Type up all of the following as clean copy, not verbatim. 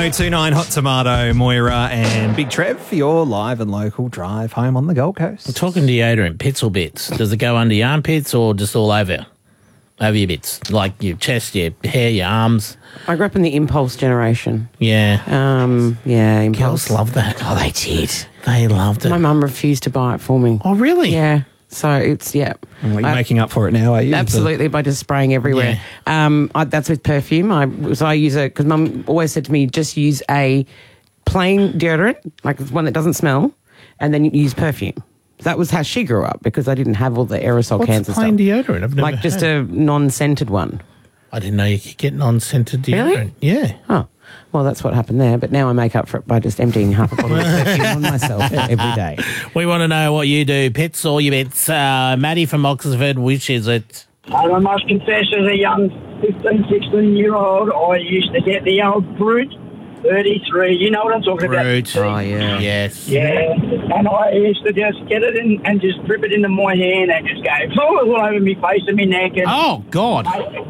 1029 Hot Tomato, Moira and Big Trev for your live and local drive home on the Gold Coast. I'm talking deodorant, pits or bits. Does it go under your armpits or just all over your bits? Like your chest, your hair, your arms? I grew up in the Impulse generation. Yeah. Impulse. Girls love that. Oh, they did. They loved it. My mum refused to buy it for me. Oh, really? Yeah. So it's, Well, you're making up for it now, are you? Absolutely, by just spraying everywhere. Yeah. That's with perfume. I use it because Mum always said to me, just use a plain deodorant, like one that doesn't smell, and then you use perfume. That was how she grew up because I didn't have all the aerosol cans and plain stuff. deodorant? I've never Like just a non-scented one. I didn't know you could get non-scented deodorant. Really? Yeah. Oh, well, that's what happened there. But now I make up for it by just emptying half a bottle of perfume on myself every day. We want to know what you do, pits or your bits. Maddie from Oxford, which is it? I must confess, as a young 15, 16-year-old, I used to get the old Brute 33. You know what I'm talking Brute. about? Oh, yeah. Yes. Yeah, and I used to just get it in and just drip it into my hand and just go all over my face and my neck. And Oh, God.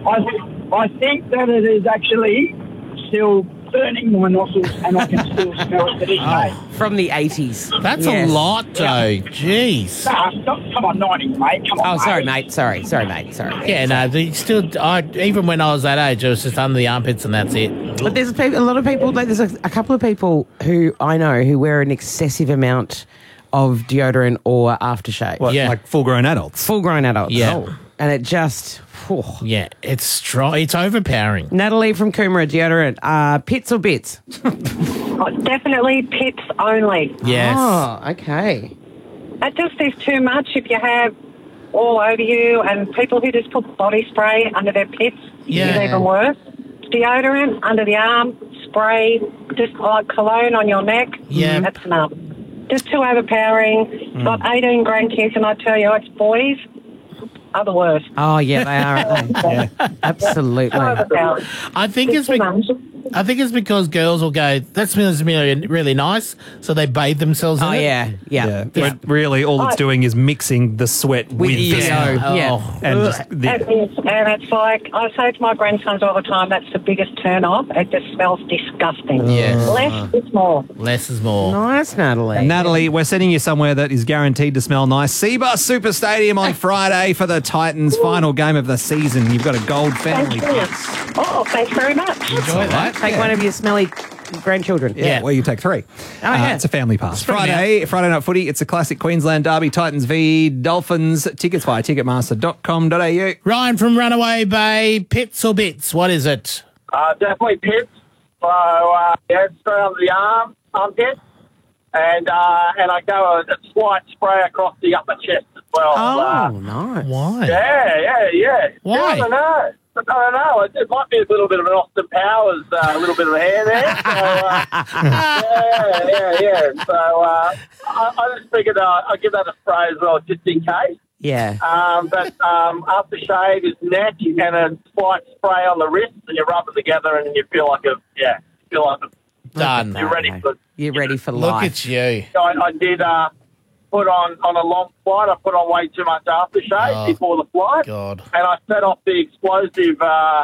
I think that it is actually still burning my nostrils and I can still smell it to this day. From the 80s. That's Yes. a lot, though. Jeez. Come on, 90s, mate. Come on, Oh, sorry, mate. Sorry, mate. Sorry. Yeah, no, they still. Even when I was that age, it was just under the armpits and that's it. But there's a lot of people, there's a couple of people who I know who wear an excessive amount of deodorant or aftershave. What, Yeah. like full-grown adults? Full-grown adults. Yeah. Oh. And it just... Yeah, it's strong. It's overpowering. Natalie from Coomera, deodorant. Pits or bits? Definitely pits only. Yes. Oh, okay. It just is too much if you have all over you, and people who just put body spray under their pits Yeah. is even worse. Deodorant under the arm, spray, just like cologne on your neck. Yeah. That's enough. Just too overpowering. Got 18 grandkids, and I tell you, it's boys are the worst. Oh, yeah, they are, aren't they? Yeah. Absolutely. Overpowering. I think it's Too much. I think it's because girls will go, that smells really nice, so they bathe themselves in Oh, it. yeah. But really, all it's doing is mixing the sweat with the the smell. EO. Yeah. Oh. And just And it's like, I say to my grandsons all the time, that's the biggest turn off. It just smells disgusting. Yeah. Less is more. Less is more. Nice, Natalie. Natalie, we're sending you somewhere that is guaranteed to smell nice. Seabus Super Stadium on Friday for the Titans' final game of the season. You've got a gold family Thank you. pass. Oh, thanks very much. Enjoy that. Take one of your smelly grandchildren. Yeah. Well, you take 3. yeah. It's a family pass. Spread 'em Friday night footy. It's a classic Queensland derby. Titans v Dolphins. Tickets via ticketmaster.com.au. Ryan from Runaway Bay, pits or bits? What is it? Definitely pits. So, straight under the armpit. And I go a slight spray across the upper chest as well. Oh, nice. Why? Yeah. Why? I don't know. It might be a little bit of an Austin Powers, a little bit of hair there. So, yeah. So I just figured I'd give that a spray as well, just in case. Yeah. But aftershave is neck and a slight spray on the wrist, and you rub it together, and you feel like Done. you're ready for. You're ready for Look life. at you. I did put on a long flight. I put on way too much aftershave before the flight, God. and I set off the explosive.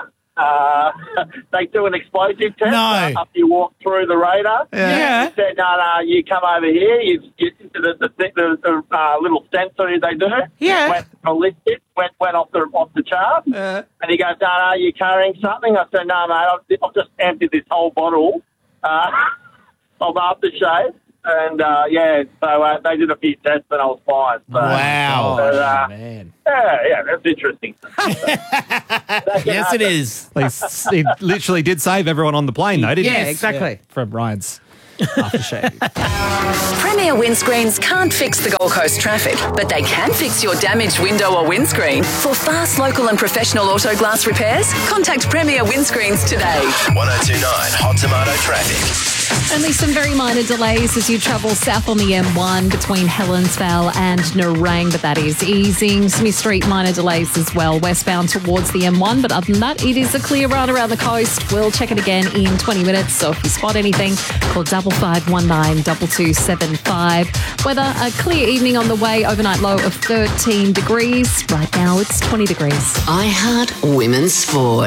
They do an explosive test No. after you walk through the radar. Yeah. They said, no, you come over here. You into the little sensor they do. Yeah. Went ballistic. Went off the chart. And he goes, no, you're carrying something. I said, no, mate. I've just emptied this whole bottle of aftershave. And, so they did a few tests and I was fine. So, Wow. Man. Yeah, that's interesting. Yes, it is. He literally did save everyone on the plane, though, didn't he? Yeah, exactly. From Ryan's aftershave. Premier Windscreens can't fix the Gold Coast traffic, but they can fix your damaged window or windscreen. For fast, local and professional auto glass repairs, contact Premier Windscreens today. 1029 Hot Tomato Traffic. Only some very minor delays as you travel south on the M1 between Helensvale and Nerang, but that is easing. Smith Street, minor delays as well, westbound towards the M1. But other than that, it is a clear run around the coast. We'll check it again in 20 minutes. So if you spot anything, call 5519 2275. Weather, a clear evening on the way, overnight low of 13 degrees. Right now, it's 20 degrees. I Heart Women's Sport.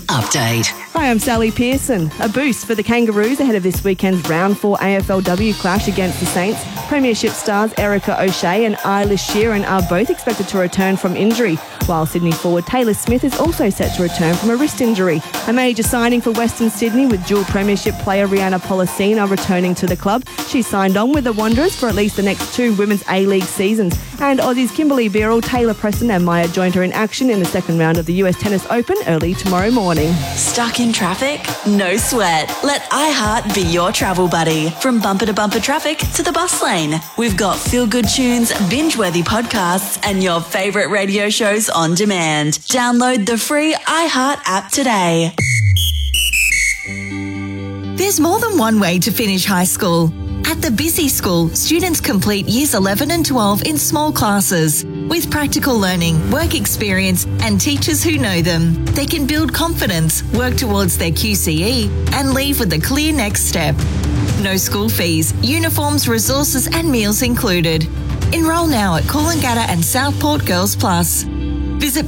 update. Hi, I'm Sally Pearson. A boost for the Kangaroos ahead of this weekend's Round 4 AFLW clash against the Saints. Premiership stars Erica O'Shea and Eilish Sheeran are both expected to return from injury, while Sydney forward Taylor Smith is also set to return from a wrist injury. A major signing for Western Sydney, with dual Premiership player Rihanna Pollicina returning to the club. She signed on with the Wanderers for at least the next 2 Women's A-League seasons. And Aussies Kimberly Birrell, Taylor Preston and Maya Jointer in action in the second round of the US Tennis Open early tomorrow morning. Stuck in traffic? No sweat. Let iHeart be your travel buddy. From bumper to bumper traffic to the bus lane. We've got feel-good tunes, binge-worthy podcasts, and your favourite radio shows on demand. Download the free iHeart app today. There's more than one way to finish high school. At the Busy School, students complete years 11 and 12 in small classes. With practical learning, work experience and teachers who know them, they can build confidence, work towards their QCE and leave with a clear next step. No school fees, uniforms, resources and meals included. Enrol now at Coolangatta and Southport Girls Plus. Visit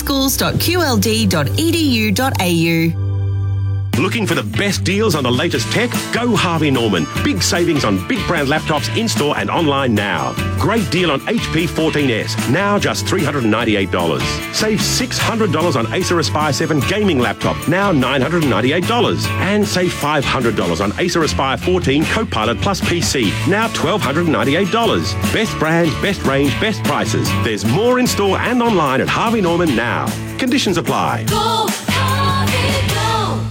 busyschools.qld.edu.au. Looking for the best deals on the latest tech? Go Harvey Norman. Big savings on big brand laptops in-store and online now. Great deal on HP 14S, now just $398. Save $600 on Acer Aspire 7 gaming laptop, now $998. And save $500 on Acer Aspire 14 Copilot Plus PC, now $1,298. Best brand, best range, best prices. There's more in-store and online at Harvey Norman now. Conditions apply. Go Harvey, go!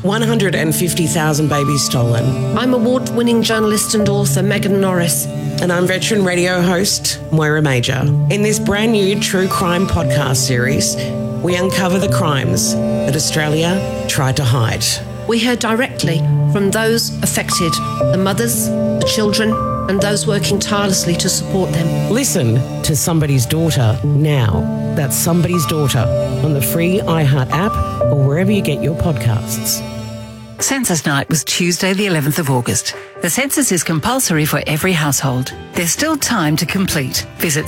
150,000 babies stolen. I'm award-winning journalist and author Megan Norris. And I'm veteran radio host Moira Major. In this brand new true crime podcast series, we uncover the crimes that Australia tried to hide. We heard directly from those affected, the mothers, the children, and those working tirelessly to support them. Listen to Somebody's Daughter now. That's Somebody's Daughter on the free iHeart app or wherever you get your podcasts. Census night was Tuesday the 11th of August. The census is compulsory for every household. There's still time to complete. Visit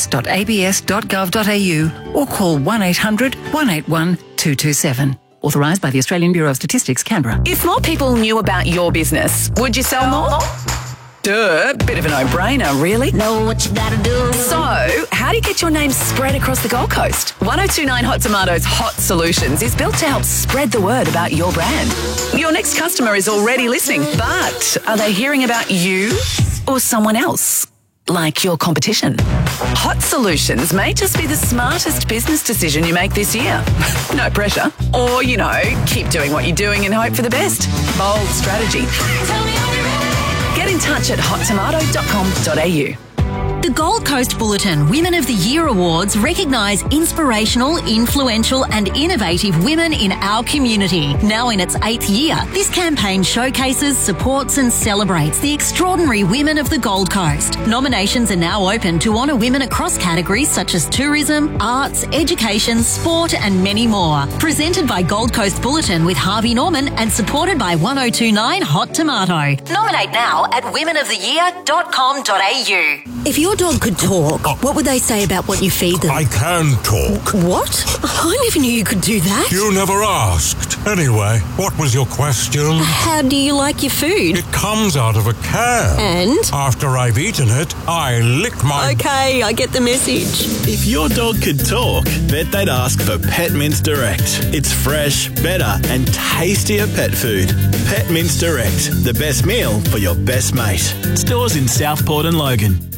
census.abs.gov.au or call 1800 181 227. Authorised by the Australian Bureau of Statistics, Canberra. If more people knew about your business, would you sell more? Duh, bit of a no-brainer, really. Know what you gotta do. So, how do you get your name spread across the Gold Coast? 1029 Hot Tomatoes Hot Solutions is built to help spread the word about your brand. Your next customer is already listening, but are they hearing about you or someone else? Like your competition. Hot Solutions may just be the smartest business decision you make this year. No pressure. Or, keep doing what you're doing and hope for the best. Bold strategy. Get in touch at hottomato.com.au. The Gold Coast Bulletin Women of the Year Awards recognise inspirational, influential and innovative women in our community. Now in its 8th year, this campaign showcases, supports and celebrates the extraordinary women of the Gold Coast. Nominations are now open to honour women across categories such as tourism, arts, education, sport and many more. Presented by Gold Coast Bulletin with Harvey Norman and supported by 1029 Hot Tomato. Nominate now at womenoftheyear.com.au. If your dog could talk, what would they say about what you feed them? I can talk. What? I never knew you could do that. You never asked. Anyway, what was your question? How do you like your food? It comes out of a can. And? After I've eaten it, I lick my... Okay, I get the message. If your dog could talk, bet they'd ask for Pet Mince Direct. It's fresh, better and tastier pet food. Pet Mince Direct, the best meal for your best mate. Stores in Southport and Logan.